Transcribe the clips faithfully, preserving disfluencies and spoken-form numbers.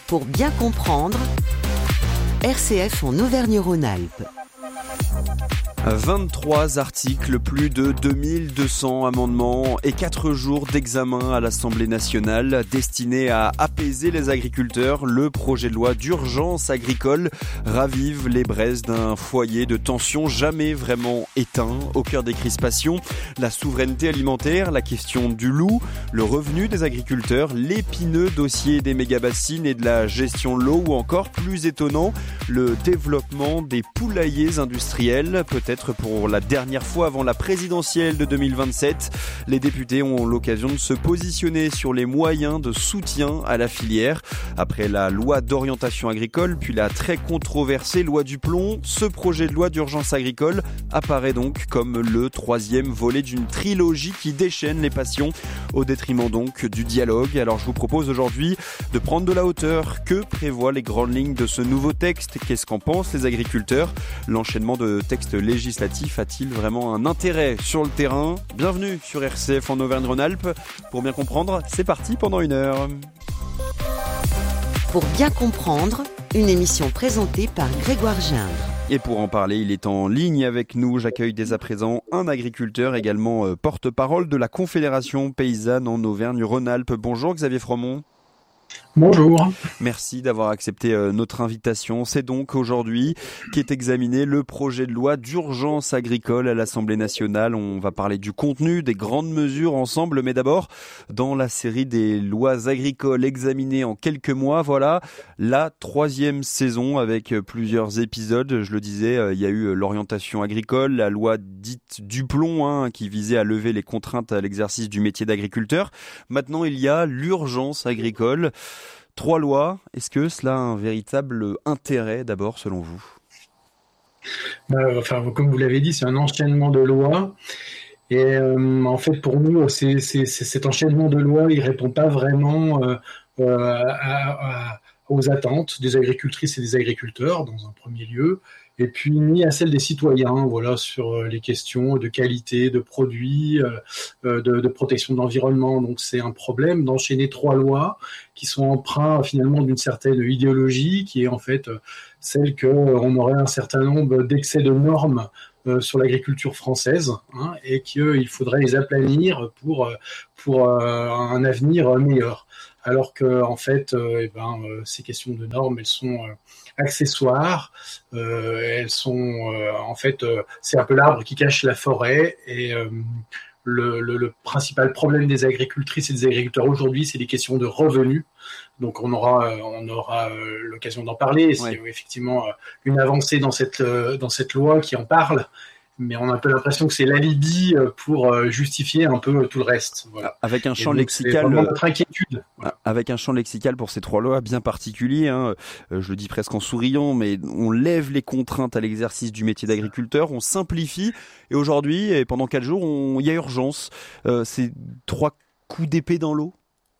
Pour bien comprendre, R C F en Auvergne-Rhône-Alpes. vingt-trois articles, plus de deux mille deux cents amendements et quatre jours d'examen à l'Assemblée nationale destinés à apaiser les agriculteurs. Le projet de loi d'urgence agricole ravive les braises d'un foyer de tension jamais vraiment éteint. Au cœur des crispations, la souveraineté alimentaire, la question du loup, le revenu des agriculteurs, l'épineux dossier des méga-bassines et de la gestion de l'eau ou encore, plus étonnant, le développement des poulaillers industriels. Peut-être pour la dernière fois avant la présidentielle de deux mille vingt-sept, les députés ont l'occasion de se positionner sur les moyens de soutien à la filière. Après la loi d'orientation agricole, puis la très controversée loi du plomb, ce projet de loi d'urgence agricole apparaît donc comme le troisième volet d'une trilogie qui déchaîne les passions au détriment donc du dialogue. Alors je vous propose aujourd'hui de prendre de la hauteur. Que prévoient les grandes lignes de ce nouveau texte? Qu'est-ce qu'en pensent les agriculteurs? L'enchaînement de textes législatifs a-t-il vraiment un intérêt sur le terrain? Bienvenue sur R C F en Auvergne-Rhône-Alpes. Pour bien comprendre, c'est parti pendant une heure. Pour bien comprendre, une émission présentée par Grégoire Gindre. Et pour en parler, il est en ligne avec nous. J'accueille dès à présent un agriculteur, également porte-parole de la Confédération paysanne en Auvergne-Rhône-Alpes. Bonjour Xavier Fromont. Bonjour. Merci d'avoir accepté notre invitation. C'est donc aujourd'hui qu'est examiné le projet de loi d'urgence agricole à l'Assemblée nationale. On va parler du contenu, des grandes mesures ensemble, mais d'abord, dans la série des lois agricoles examinées en quelques mois, voilà la troisième saison avec plusieurs épisodes. Je le disais, il y a eu l'orientation agricole, la loi dite du plomb, hein, qui visait à lever les contraintes à l'exercice du métier d'agriculteur. Maintenant, il y a l'urgence agricole. Trois lois, est-ce que cela a un véritable intérêt d'abord selon vous? euh, Enfin, comme vous l'avez dit, c'est un enchaînement de lois. Et euh, en fait, pour nous, c'est, c'est, c'est cet enchaînement de lois, il répond pas vraiment euh, euh, à, à, aux attentes des agricultrices et des agriculteurs, dans un premier lieu, et puis ni à celles des citoyens, voilà, sur les questions de qualité, de produits, euh, de, de protection de l'environnement. Donc c'est un problème d'enchaîner trois lois qui sont empreintes finalement d'une certaine idéologie, qui est en fait celle qu'on aurait un certain nombre d'excès de normes euh, sur l'agriculture française, hein, et qu'il faudrait les aplanir pour, pour euh, un avenir meilleur. Alors que en fait, euh, eh ben, euh, ces questions de normes, elles sont euh, accessoires, euh, elles sont euh, en fait, euh, c'est un peu l'arbre qui cache la forêt. Et euh, le, le, le principal problème des agricultrices et des agriculteurs aujourd'hui, c'est des questions de revenus. Donc on aura, euh, on aura euh, l'occasion d'en parler. C'est ouais. effectivement euh, une avancée dans cette euh, dans cette loi qui en parle. Mais on a un peu l'impression que c'est l'alibi pour justifier un peu tout le reste. Voilà. Avec un champ donc, lexical, c'est notre inquiétude. Voilà. Avec un champ lexical pour ces trois lois bien particulier. Hein. Je le dis presque en souriant, mais on lève les contraintes à l'exercice du métier d'agriculteur, on simplifie. Et aujourd'hui, et pendant quatre jours, on... il y a urgence. Euh, c'est trois coups d'épée dans l'eau.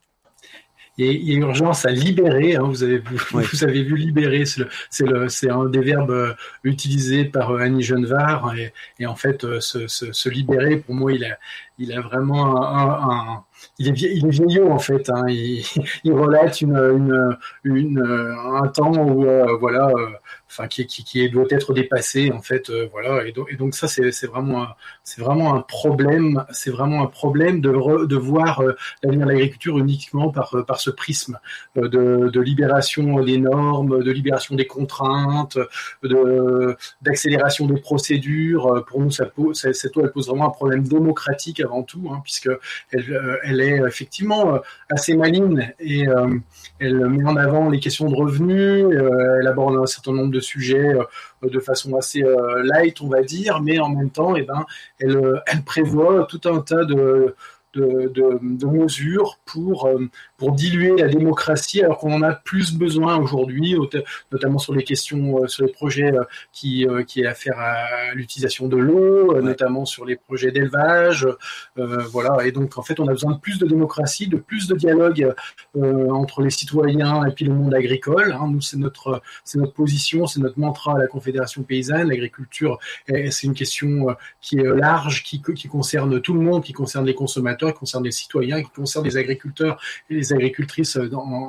Il y a urgence à libérer. Hein, vous avez vu, ouais. vous avez vu libérer. C'est, le, c'est, le, c'est un des verbes utilisés par Annie Genevard. Et, et en fait, se, se, se libérer, pour moi, il a, il a vraiment un, un, un il est, vie, il est vieillot en fait. Hein, il, il relate une, une, une, un temps où euh, voilà, euh, enfin qui, qui, qui doit être dépassé en fait. Euh, voilà. Et donc, et donc ça, c'est, c'est vraiment, un, c'est vraiment un problème. C'est vraiment un problème de, re, de voir euh, l'avenir de l'agriculture uniquement par, par ce prisme euh, de, de libération des normes, de libération des contraintes, de, d'accélération des procédures. Pour nous, ça pose, ça, cette loi elle pose vraiment un problème démocratique avant tout, hein, puisque elle, elle est effectivement assez maligne et euh, elle met en avant les questions de revenus, euh, elle aborde un certain nombre de sujets euh, de façon assez euh, light, on va dire, mais en même temps, eh ben, elle, elle prévoit tout un tas de De, de, de mesures pour, euh, pour diluer la démocratie, alors qu'on en a plus besoin aujourd'hui, notamment sur les questions, euh, sur les projets euh, qui, euh, qui est affaire à l'utilisation de l'eau, euh, ouais. notamment sur les projets d'élevage. Euh, voilà. Et donc, en fait, on a besoin de plus de démocratie, de plus de dialogue euh, entre les citoyens et puis le monde agricole. Hein. Nous, c'est notre, c'est notre position, c'est notre mantra à la Confédération paysanne. L'agriculture, c'est une question euh, qui est large, qui, qui concerne tout le monde, qui concerne les consommateurs, qui concerne les citoyens, qui concerne les agriculteurs et les agricultrices en,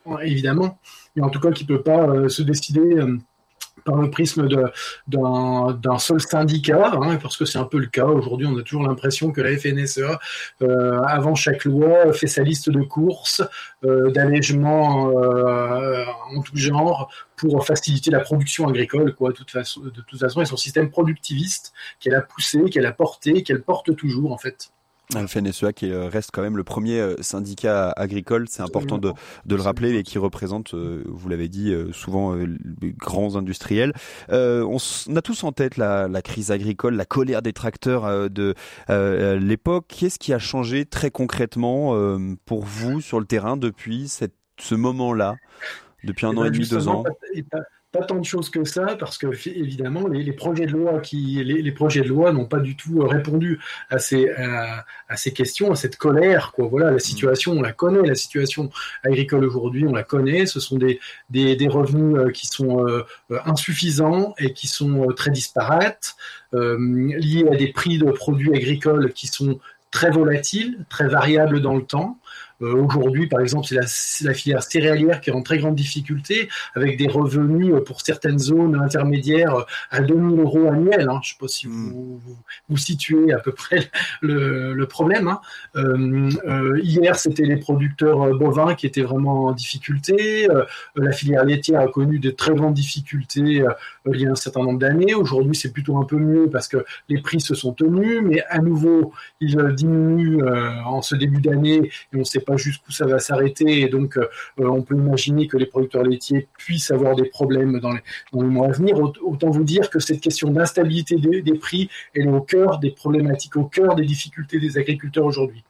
évidemment, mais en tout cas qui peut pas euh, se décider euh, par le prisme de, d'un, d'un seul syndicat, hein, parce que c'est un peu le cas. Aujourd'hui, on a toujours l'impression que la F N S E A, euh, avant chaque loi, fait sa liste de courses, euh, d'allègements euh, en tout genre, pour faciliter la production agricole, quoi, de toute façon, de toute façon, et son système productiviste qu'elle a poussé, qu'elle a porté, qu'elle porte toujours, en fait. La F N S E A qui reste quand même le premier syndicat agricole, c'est important de, de le rappeler, et qui représente, vous l'avez dit, souvent les grands industriels. Euh, on, on a tous en tête la, la crise agricole, la colère des tracteurs de euh, l'époque. Qu'est-ce qui a changé très concrètement euh, pour vous sur le terrain depuis cette, ce moment-là, depuis un et an et demi, deux ans? Pas, pas tant de choses que ça, parce que évidemment les, les projets de loi qui les, les projets de loi n'ont pas du tout répondu à ces à, à ces questions, à cette colère, quoi. Voilà, la situation, on la connaît, la situation agricole aujourd'hui, on la connaît. Ce sont des des, des revenus qui sont euh, insuffisants et qui sont très disparates, euh, liés à des prix de produits agricoles qui sont très volatiles, très variables dans le temps. Euh, aujourd'hui, par exemple, c'est la, c'est la filière céréalière qui est en très grande difficulté, avec des revenus euh, pour certaines zones intermédiaires euh, à deux mille euros annuels. Hein. Je ne sais pas si vous, vous vous situez à peu près le, le problème. Hein. Euh, euh, hier, c'était les producteurs bovins qui étaient vraiment en difficulté. Euh, la filière laitière a connu de très grandes difficultés euh, il y a un certain nombre d'années. Aujourd'hui, c'est plutôt un peu mieux parce que les prix se sont tenus, mais à nouveau, ils euh, diminuent euh, en ce début d'année et on ne sait pas jusqu'où ça va s'arrêter, et donc euh, on peut imaginer que les producteurs laitiers puissent avoir des problèmes dans les, dans les mois à venir. Autant vous dire que cette question d'instabilité des, des prix, elle est au cœur des problématiques, au cœur des difficultés des agriculteurs aujourd'hui.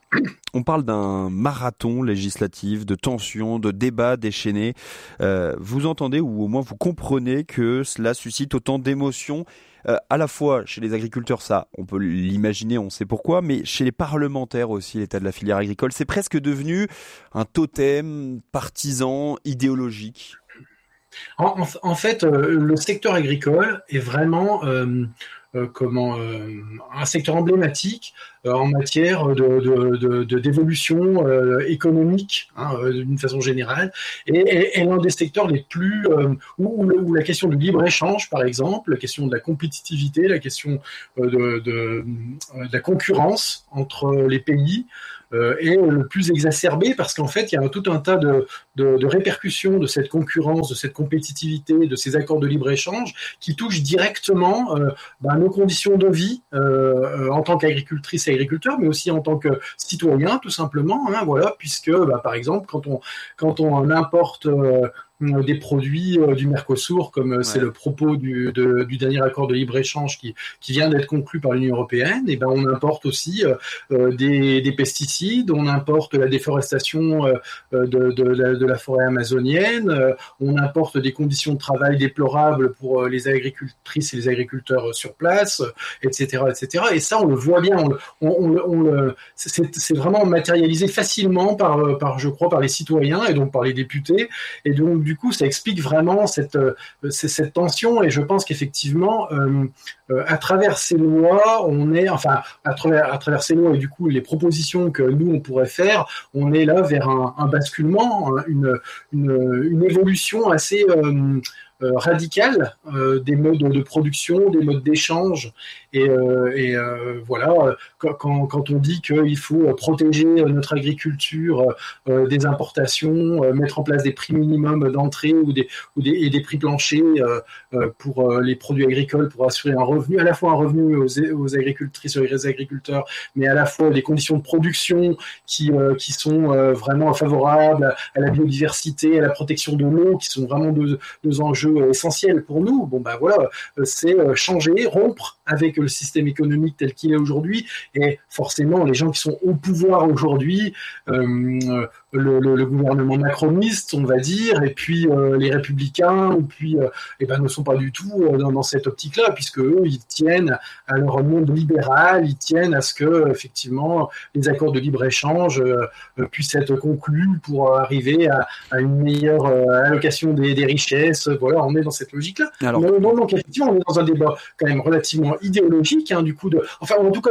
On parle d'un marathon législatif, de tensions, de débats déchaînés. Euh, vous entendez, ou au moins vous comprenez, que cela suscite autant d'émotions, euh, à la fois chez les agriculteurs, ça, on peut l'imaginer, on sait pourquoi, mais chez les parlementaires aussi, l'état de la filière agricole, c'est presque devenu un totem partisan, idéologique. En, en, en fait, euh, le secteur agricole est vraiment euh, euh, comment, euh, un secteur emblématique euh, en matière de, de, de, de d'évolution euh, économique, hein, euh, d'une façon générale, et, et, et l'un des secteurs les plus euh, où, où la question du libre-échange, par exemple, la question de la compétitivité, la question euh, de, de, de la concurrence entre les pays Euh, est le plus exacerbé, parce qu'en fait, il y a tout un tas de, de, de répercussions de cette concurrence, de cette compétitivité, de ces accords de libre-échange qui touchent directement euh, bah, nos conditions de vie euh, en tant qu'agricultrice et agriculteur, mais aussi en tant que citoyen, tout simplement. Hein, voilà, puisque, bah, par exemple, quand on, quand on importe euh, des produits euh, du Mercosur, comme ouais. c'est le propos du, de, du dernier accord de libre-échange qui, qui vient d'être conclu par l'Union européenne, et ben on importe aussi euh, des, des pesticides, on importe la déforestation euh, de, de, de, de la forêt amazonienne, euh, on importe des conditions de travail déplorables pour euh, les agricultrices et les agriculteurs sur place, et cetera, et cetera. Et ça, on le voit bien, on, on, on, on le, c'est, c'est vraiment matérialisé facilement par, par, je crois, par les citoyens et donc par les députés, et donc du Du coup, ça explique vraiment cette, euh, cette tension, et je pense qu'effectivement, euh, euh, à travers ces lois, on est, enfin, à travers, à travers ces lois et du coup les propositions que nous on pourrait faire, on est là vers un, un basculement, une, une, une évolution assez euh, euh, radicale euh, des modes de production, des modes d'échange, et, euh, et euh, voilà, quand, quand on dit qu'il faut protéger notre agriculture euh, des importations, euh, mettre en place des prix minimums d'entrée ou des, ou des, et des prix planchers euh, euh, pour euh, les produits agricoles, pour assurer un revenu, à la fois un revenu aux, aux agricultrices et aux agriculteurs, mais à la fois des conditions de production qui, euh, qui sont euh, vraiment favorables à la biodiversité, à la protection de l'eau, qui sont vraiment deux, deux enjeux essentiels pour nous. Bon ben voilà, c'est changer, rompre avec le système économique tel qu'il est aujourd'hui, et forcément les gens qui sont au pouvoir aujourd'hui, euh, le, le, le gouvernement macroniste, on va dire, et puis euh, les républicains, et puis euh, eh ben, ne sont pas du tout euh, dans, dans cette optique-là, puisque eux, ils tiennent à leur monde libéral, ils tiennent à ce que effectivement les accords de libre-échange euh, puissent être conclus pour arriver à, à une meilleure euh, allocation des, des richesses. Voilà, on est dans cette logique-là. Alors, donc, donc effectivement, on est dans un débat quand même relativement idéologique, hein, du coup, de, enfin en tout cas de,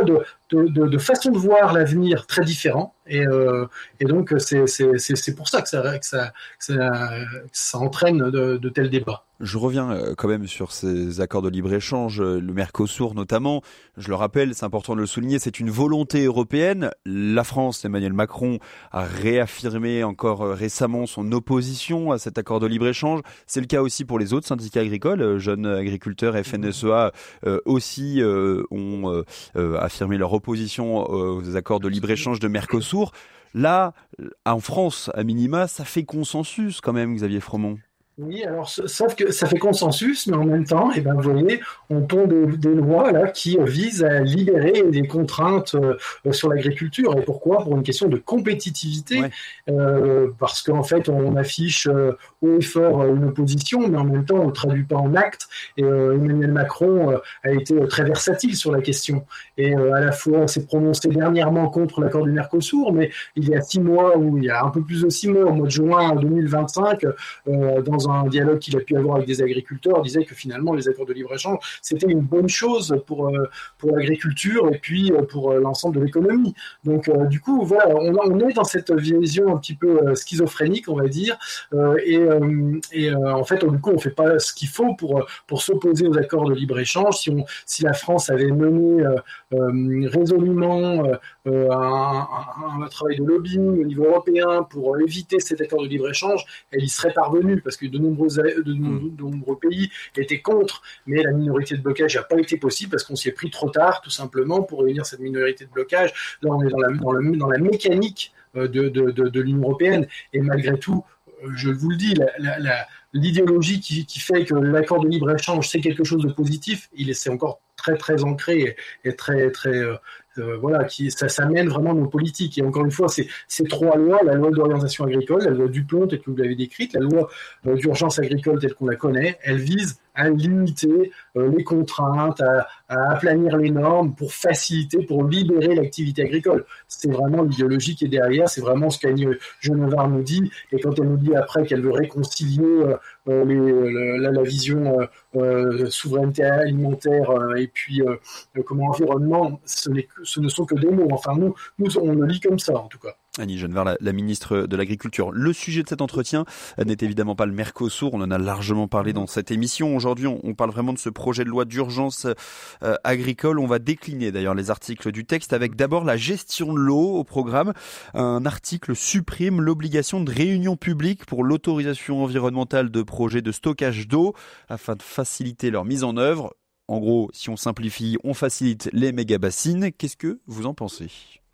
de, de, de façon de voir l'avenir très différents. Et, euh, et donc, c'est, c'est, c'est, c'est pour ça que ça, que ça, que ça, que ça entraîne de, de tels débats. Je reviens quand même sur ces accords de libre-échange, le Mercosur notamment. Je le rappelle, c'est important de le souligner, c'est une volonté européenne. La France, Emmanuel Macron, a réaffirmé encore récemment son opposition à cet accord de libre-échange. C'est le cas aussi pour les autres syndicats agricoles. Jeunes agriculteurs, F N S E A euh, aussi euh, ont euh, affirmé leur opposition aux accords de libre-échange de Mercosur. Là, en France, à minima, ça fait consensus quand même, Xavier Fromont. Oui, alors sauf que ça fait consensus, mais en même temps, eh ben, vous voyez, on pond des, des lois là qui visent à libérer des contraintes euh, sur l'agriculture. Et pourquoi ? Pour une question de compétitivité, ouais. euh, parce qu'en fait, on affiche euh, haut et fort une opposition, mais en même temps, on ne traduit pas en actes. Et euh, Emmanuel Macron euh, a été très versatile sur la question. Et euh, à la fois, s'est prononcé dernièrement contre l'accord du Mercosur, mais il y a six mois, ou il y a un peu plus de six mois, au mois de juin deux mille vingt-cinq, euh, dans un un dialogue qu'il a pu avoir avec des agriculteurs, disait que finalement les accords de libre-échange c'était une bonne chose pour euh, pour l'agriculture et puis euh, pour euh, l'ensemble de l'économie. Donc euh, du coup voilà, on, on est dans cette vision un petit peu euh, schizophrénique, on va dire, euh, et, euh, et euh, en fait du coup on fait pas ce qu'il faut pour pour s'opposer aux accords de libre-échange. Si on si la France avait mené euh, euh, résolument euh, un, un, un travail de lobbying au niveau européen pour éviter cet accord de libre-échange, elle y serait parvenue parce que de nombreux, de, de, de nombreux pays étaient contre, mais la minorité de blocage n'a pas été possible parce qu'on s'y est pris trop tard, tout simplement, pour réunir cette minorité de blocage. Là, on est dans la, dans la, dans la mécanique de, de, de, de l'Union européenne, et malgré tout, je vous le dis, la, la, la, l'idéologie qui, qui fait que l'accord de libre-échange, c'est quelque chose de positif, il est, c'est encore très, très ancré et, et très, très... Euh, Euh, voilà, qui, ça, ça mène vraiment nos politiques. Et encore une fois, c'est ces trois lois, la loi d'orientation agricole, la loi Duplon, telle que vous l'avez décrite, la loi euh, d'urgence agricole telle qu'on la connaît, elles visent à limiter euh, les contraintes, à, à aplanir les normes pour faciliter, pour libérer l'activité agricole. C'est vraiment l'idéologie qui est derrière, c'est vraiment ce qu'Annie Genevard nous dit. Et quand elle nous dit après qu'elle veut réconcilier euh, les, le, la, la vision euh, euh, souveraineté alimentaire euh, et puis euh, comment environnement, ce n'est que ce ne sont que des mots. Enfin, nous, nous, on le lit comme ça, en tout cas. Annie Genevard, la, la ministre de l'Agriculture. Le sujet de cet entretien n'est évidemment pas le Mercosur. On en a largement parlé dans cette émission. Aujourd'hui, on, on parle vraiment de ce projet de loi d'urgence euh, agricole. On va décliner d'ailleurs les articles du texte avec d'abord la gestion de l'eau au programme. Un article supprime l'obligation de réunion publique pour l'autorisation environnementale de projets de stockage d'eau afin de faciliter leur mise en œuvre. En gros, si on simplifie, on facilite les méga-bassines. Qu'est-ce que vous en pensez ?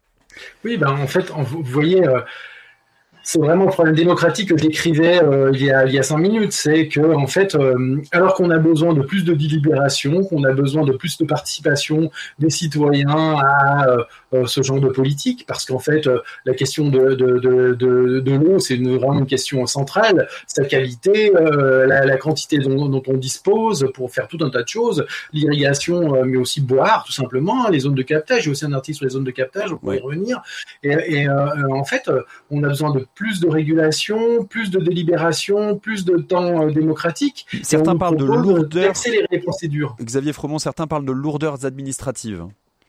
Oui, ben en fait, vous voyez, euh, c'est vraiment le problème démocratique que j'écrivais euh, il y a il y a cinq minutes, c'est que en fait, euh, alors qu'on a besoin de plus de délibération, qu'on a besoin de plus de participation des citoyens à euh, euh, ce genre de politique, parce qu'en fait, euh, la question de de de de, de l'eau, c'est une, vraiment une question centrale, sa qualité, euh, la, la quantité dont, dont on dispose pour faire tout un tas de choses, l'irrigation, euh, mais aussi boire, tout simplement, les zones de captage. J'ai aussi un article sur les zones de captage, on pourrait y revenir. Et, et euh, en fait, on a besoin de plus de régulation, plus de délibération, plus de temps euh, démocratique. Certains parlent de lourdeur. D'accélérer les procédures. Xavier Fromont, certains parlent de lourdeurs administratives.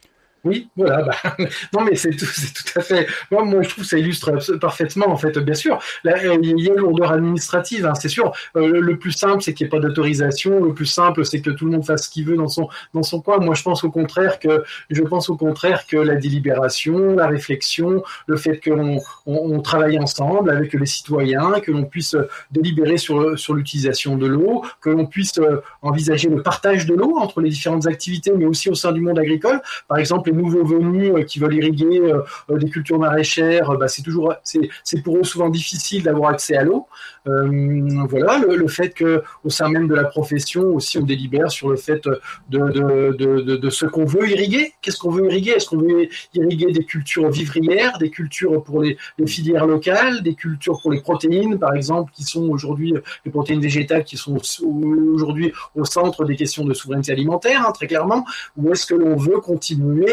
Oui, voilà. Bah, non, mais c'est tout, c'est tout à fait. Moi, moi, je trouve que ça illustre parfaitement, en fait. Bien sûr, là, il y a une lourdeur administrative, hein, c'est sûr. Euh, le plus simple, c'est qu'il n'y ait pas d'autorisation. Le plus simple, c'est que tout le monde fasse ce qu'il veut dans son dans son coin. Moi, je pense au contraire que je pense au contraire que la délibération, la réflexion, le fait qu'on on, on travaille ensemble avec les citoyens, que l'on puisse délibérer sur sur l'utilisation de l'eau, que l'on puisse envisager le partage de l'eau entre les différentes activités, mais aussi au sein du monde agricole. Par exemple, les nouveaux venus euh, qui veulent irriguer euh, des cultures maraîchères, euh, bah, c'est toujours, c'est, c'est pour eux souvent difficile d'avoir accès à l'eau. Euh, voilà, le, le fait que au sein même de la profession aussi on délibère sur le fait de de de de, de ce qu'on veut irriguer. Qu'est-ce qu'on veut irriguer ? Est-ce qu'on veut irriguer des cultures vivrières, des cultures pour les, les filières locales, des cultures pour les protéines, par exemple, qui sont aujourd'hui les protéines végétales qui sont aujourd'hui au centre des questions de souveraineté alimentaire, hein, très clairement. Ou est-ce que l'on veut continuer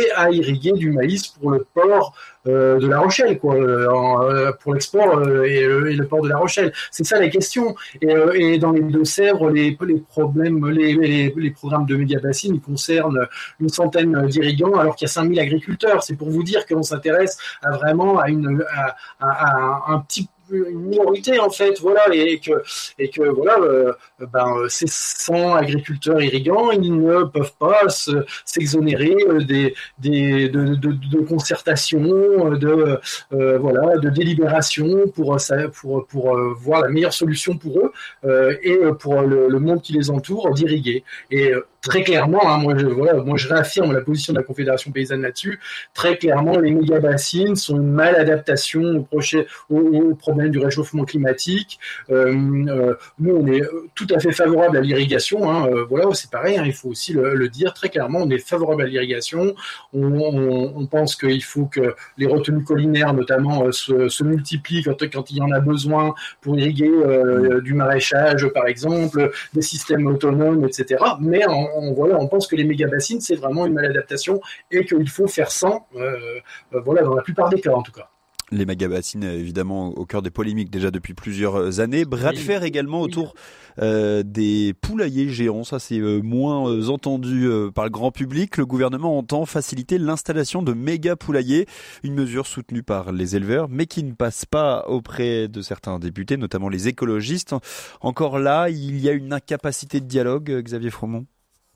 et à irriguer du maïs pour le port euh, de La Rochelle, quoi, euh, pour l'export euh, et, et le port de La Rochelle. C'est ça la question. Et, euh, et dans les Deux-Sèvres, les, les problèmes, les, les, les programmes de méga-bassines concernent une centaine d'irrigants, alors qu'il y a cinq mille agriculteurs. C'est pour vous dire qu'on s'intéresse à vraiment à, une, à, à, à un petit une minorité en fait, voilà, et que et que voilà, euh, ben ces cent agriculteurs irrigants, ils ne peuvent pas se, s'exonérer des des de, de, de concertation, de euh, voilà, de délibération pour pour pour euh, voir la meilleure solution pour eux euh, et pour le, le monde qui les entoure d'irriguer. Et euh, très clairement, hein, moi je voilà, moi je réaffirme la position de la Confédération paysanne là-dessus. Très clairement, les méga-bassines sont une maladaptation au projet au, au problème du réchauffement climatique. Euh, euh, nous, on est tout à fait favorable à l'irrigation. Hein, euh, voilà, c'est pareil. Hein, il faut aussi le, le dire très clairement. On est favorable à l'irrigation. On, on, on pense qu'il faut que les retenues collinaires, notamment, euh, se, se multiplient quand, quand il y en a besoin pour irriguer euh, du maraîchage, par exemple, des systèmes autonomes, et cetera. Mais on, on, voilà, on pense que les méga-bassines, c'est vraiment une maladaptation et qu'il faut faire sans. Euh, euh, voilà, dans la plupart des cas, en tout cas. Les méga-bassines, évidemment, au cœur des polémiques déjà depuis plusieurs années. Bras de fer également autour euh, des poulaillers géants. Ça, c'est euh, moins euh, entendu euh, par le grand public. Le gouvernement entend faciliter l'installation de méga-poulaillers. Une mesure soutenue par les éleveurs, mais qui ne passe pas auprès de certains députés, notamment les écologistes. Encore là, il y a une incapacité de dialogue, Xavier Fromont.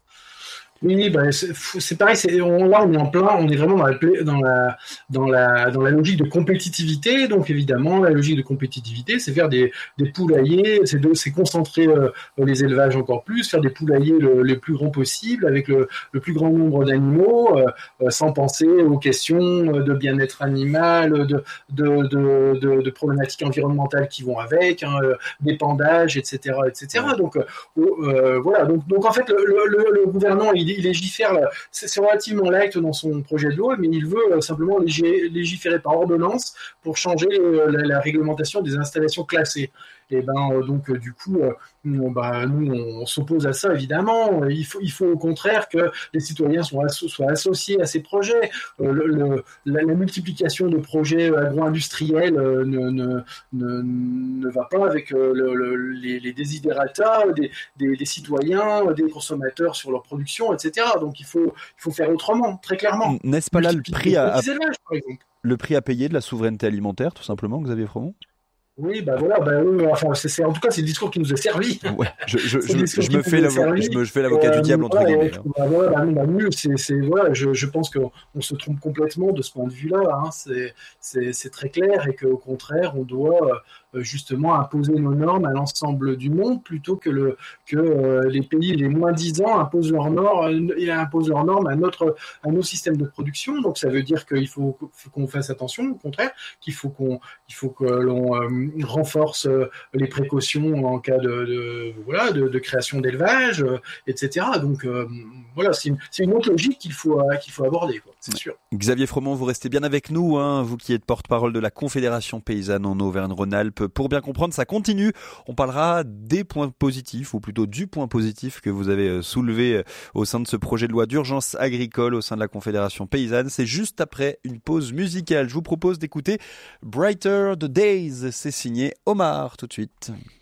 Oui, ben c'est, c'est pareil. C'est, on, là, on est en plein, on est vraiment dans la, dans la, dans la, dans la logique de compétitivité. Donc, évidemment, la logique de compétitivité, c'est faire des, des poulaillers, c'est, de, c'est concentrer euh, les élevages encore plus, faire des poulaillers le, les plus grands possibles, avec le, le plus grand nombre d'animaux, euh, sans penser aux questions de bien-être animal, de, de, de, de, de problématiques environnementales qui vont avec, hein, d'épandage, et cetera, et cetera. Donc, euh, voilà. Donc, donc, en fait, le, le, le gouvernement, il il légifère, c'est relativement light dans son projet de loi, mais il veut simplement légiférer par ordonnance pour changer la, la réglementation des installations classées. Et ben donc du coup, on, bah, nous on s'oppose à ça évidemment. Il faut, il faut au contraire que les citoyens soient, asso- soient associés à ces projets. Euh, le, le, la, la multiplication de projets agro-industriels euh, ne, ne, ne, ne va pas avec euh, le, le, les, les desiderata des, des, des citoyens, des consommateurs sur leur production, et cetera. Donc il faut, il faut faire autrement, très clairement. N'est-ce pas là le prix à, à... élevages, par exemple. Le prix à payer de la souveraineté alimentaire, tout simplement, Xavier Fromont? Oui, bah voilà, bah, oui, enfin, c'est, c'est, en tout cas, c'est le discours qui nous a servi. Ouais, je, je, je, je, me fais je me fais l'avocat euh, du diable, entre voilà, guillemets. Bah, voilà, bah, bah, mieux, c'est, c'est, voilà, je, je pense qu'on se trompe complètement de ce point de vue-là. Hein, c'est, c'est, c'est très clair et qu'au contraire, on doit euh, justement imposer nos normes à l'ensemble du monde plutôt que, le, que euh, les pays les moins disants imposent leurs normes, et imposent leurs normes à, notre, à nos systèmes de production. Donc ça veut dire qu'il faut, faut qu'on fasse attention, au contraire, qu'il faut, qu'on, il faut que l'on euh, renforce les précautions en cas de, de voilà de, de création d'élevage, euh, et cetera. Donc euh, voilà, c'est une, c'est une autre logique qu'il faut euh, qu'il faut aborder, quoi, c'est sûr. Xavier Fromont, vous restez bien avec nous, hein, vous qui êtes porte-parole de la Confédération paysanne en Auvergne-Rhône-Alpes. Pour bien comprendre, ça continue. On parlera des points positifs, ou plutôt du point positif que vous avez soulevé au sein de ce projet de loi d'urgence agricole au sein de la Confédération paysanne. C'est juste après une pause musicale. Je vous propose d'écouter Brighter the Days. C'est signé Omar tout de suite.